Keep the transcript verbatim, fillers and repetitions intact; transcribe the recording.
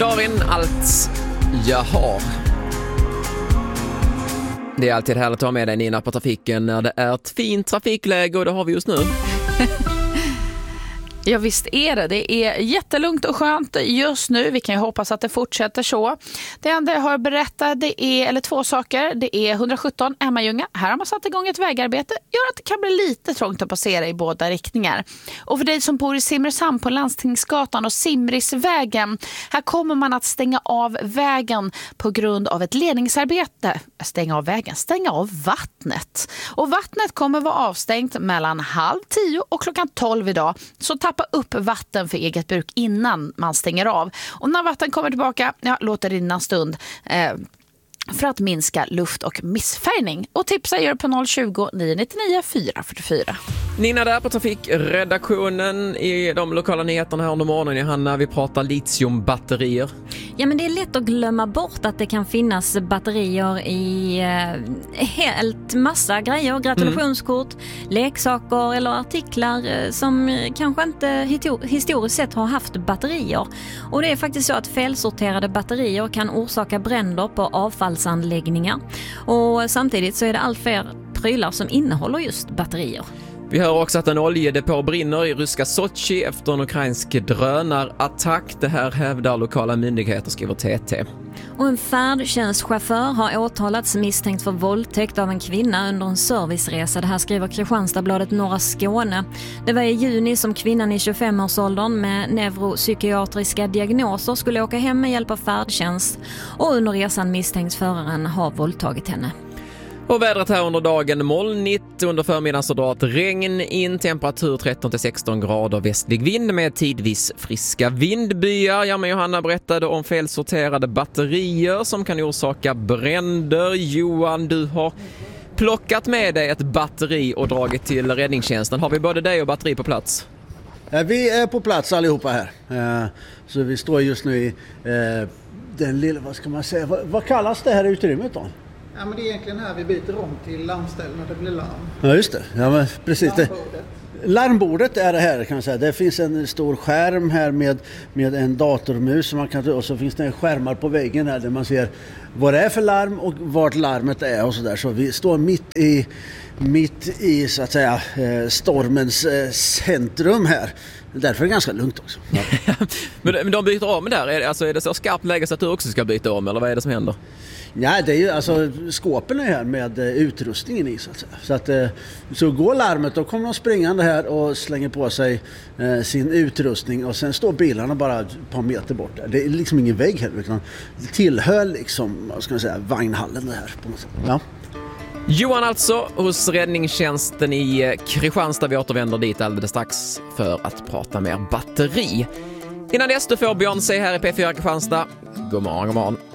Darin, allt jag har. Det är alltid härligt att ha med dig, Nina, på trafiken när det är ett fint trafikläge, och det har vi just nu. Ja, visst är det. Det är jättelugnt och skönt just nu. Vi kan ju hoppas att det fortsätter så. Det enda jag har berättat, det är, eller två saker. Det är hundrasjutton Emma-Ljunga. Här har man satt igång ett vägarbete. Gör att det kan bli lite trångt att passera i båda riktningar. Och för dig som bor i Simrishamn på Landstingsgatan och Simrisvägen, här kommer man att stänga av vägen på grund av ett ledningsarbete. Stänga av vägen, stänga av vattnet. Och vattnet kommer vara avstängt mellan halv tio och klockan tolv idag. Så tappa upp vatten för eget bruk innan man stänger av. Och när vatten kommer tillbaka, ja, låter det innan stund eh, för att minska luft- och missfärgning. Och tipsa gör på noll tjugo, nio nittionio, fyra fyrtiofyra. Nina där på trafikredaktionen i de lokala nyheterna här under morgonen. Johanna, vi pratar litiumbatterier. Ja, men det är lätt att glömma bort att det kan finnas batterier i eh, helt massa grejer. Gratulationskort, mm. leksaker eller artiklar eh, som kanske inte histor- historiskt sett har haft batterier. Och det är faktiskt så att felsorterade batterier kan orsaka bränder på avfallsanläggningar. Och samtidigt så är det allt fler prylar som innehåller just batterier. Vi hör också att en oljedepå brinner i ryska Sochi efter en ukrainsk drönarattack. Det här hävdar lokala myndigheter, skriver T T. Och en färdtjänstchaufför har åtalats misstänkt för våldtäkt av en kvinna under en serviceresa. Det här skriver Kristianstadsbladet Norra Skåne. Det var i juni som kvinnan i tjugofemårsåldern med neuropsykiatriska diagnoser skulle åka hem med hjälp av färdtjänst. Och under resan misstänks föraren ha våldtagit henne. Och vädret här under dagen molnigt, under förmiddagen så drar ett regn in, temperatur tretton till sexton grader, västlig vind med tidvis friska vindbyar. Ja, men Johanna berättade om felsorterade batterier som kan orsaka bränder. Johan, du har plockat med dig ett batteri och dragit till räddningstjänsten. Har vi både dig och batteri på plats? Vi är på plats allihopa här. Så vi står just nu i den lilla, vad ska man säga, vad kallas det här utrymmet då? Ja, men det är egentligen här vi byter om till larmställen när det blir larm. Ja, just det. Ja, men precis. Larmbordet. Larmbordet är det här, kan man säga. Det finns en stor skärm här med, med en datormus som man kan, och så finns det skärmar på väggen här där man ser vad det är för larm och vart larmet är och så där. Så vi står mitt i, mitt i så att säga stormens centrum här. Därför är det ganska lugnt också. Ja. men de byter om där. Är det, alltså, är det så skarpt läge så att du också ska byta om, eller vad är det som händer? Ja, det är ju alltså skåpen är här med uh, utrustningen i så att säga. Så att uh, så går larmet, då kommer de springande här och slänger på sig uh, sin utrustning, och sen står bilarna bara ett par meter bort där. Det är liksom ingen vägg här, utan det tillhör liksom, vad ska man säga, vagnhallen det här på något sätt. Ja. Johan alltså hos räddningstjänsten i Kristianstad. Vi återvänder dit alldeles strax för att prata mer batteri. Innan dess du får Beyoncé här i P fyra Kristianstad. God morgon, god morgon.